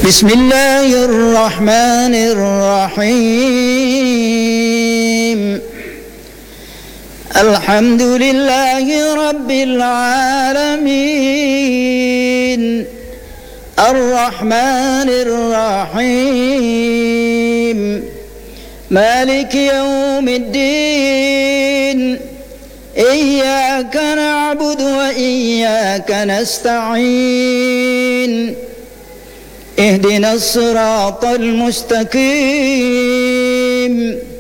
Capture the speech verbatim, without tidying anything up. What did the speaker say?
بسم الله الرحمن الرحيم. الحمد لله رب العالمين، الرحمن الرحيم، مالك يوم الدين. إياك نعبد وإياك نستعين، اهدنا الصراط المستقيم،